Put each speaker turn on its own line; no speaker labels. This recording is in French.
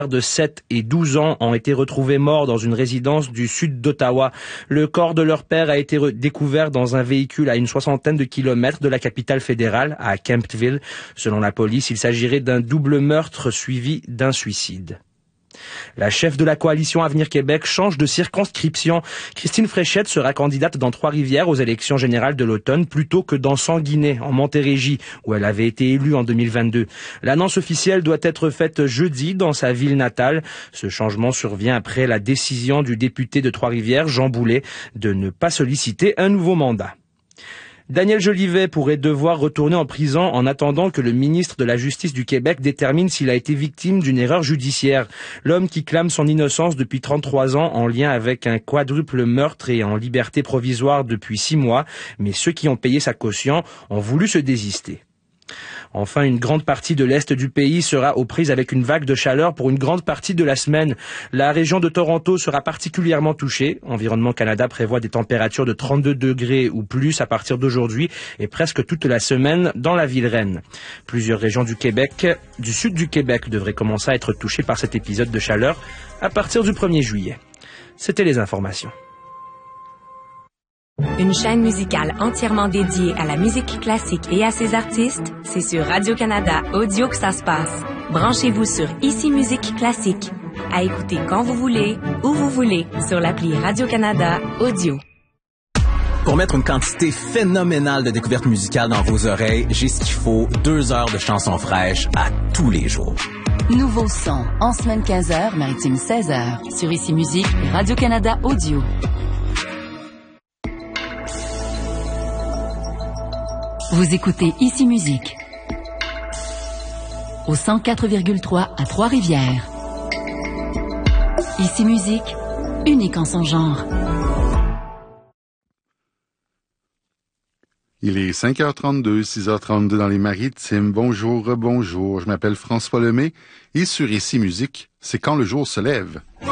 de 7 et 12 ans ont été retrouvés morts dans une résidence du sud d'Ottawa. Le corps de leur père a été découvert dans un véhicule à une soixantaine de kilomètres de la capitale fédérale, à Kemptville. Selon la police, il s'agirait d'un double meurtre suivi d'un suicide. La chef de la coalition Avenir Québec change de circonscription. Christine Fréchette sera candidate dans Trois-Rivières aux élections générales de l'automne plutôt que dans Sanguinet, en Montérégie, où elle avait été élue en 2022. L'annonce officielle doit être faite jeudi dans sa ville natale. Ce changement survient après la décision du député de Trois-Rivières, Jean Boulet, de ne pas solliciter un nouveau mandat. Daniel Jolivet pourrait devoir retourner en prison en attendant que le ministre de la Justice du Québec détermine s'il a été victime d'une erreur judiciaire. L'homme qui clame son innocence depuis 33 ans en lien avec un quadruple meurtre et en liberté provisoire depuis 6 mois, mais ceux qui ont payé sa caution ont voulu se désister. Enfin, une grande partie de l'Est du pays sera aux prises avec une vague de chaleur pour une grande partie de la semaine. La région de Toronto sera particulièrement touchée. Environnement Canada prévoit des températures de 32 degrés ou plus à partir d'aujourd'hui et presque toute la semaine dans la ville reine. Plusieurs régions du sud du Québec devraient commencer à être touchées par cet épisode de chaleur à partir du 1er juillet. C'était les informations.
Une chaîne musicale entièrement dédiée à la musique classique et à ses artistes, c'est sur Radio-Canada Audio que ça se passe. Branchez-vous sur Ici Musique Classique. À écouter quand vous voulez, où vous voulez, sur l'appli Radio-Canada Audio.
Pour mettre une quantité phénoménale de découvertes musicales dans vos oreilles, j'ai ce qu'il faut, 2 heures de chansons fraîches à tous les jours.
Nouveau son, en semaine 15h, maritime 16h, sur Ici Musique et Radio-Canada Audio. Vous écoutez Ici Musique au 104,3 à Trois-Rivières. Ici Musique, unique en son genre.
Il est 5h32, 6h32 dans les Maritimes. Bonjour, bonjour. Je m'appelle François Lemay et sur Ici Musique, c'est quand le jour se lève.